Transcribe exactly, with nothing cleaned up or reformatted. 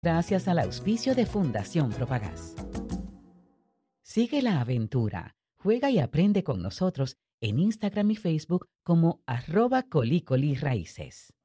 Gracias al auspicio de Fundación Propagás. Sigue la aventura, juega y aprende con nosotros en Instagram y Facebook como arroba colícolí raíces.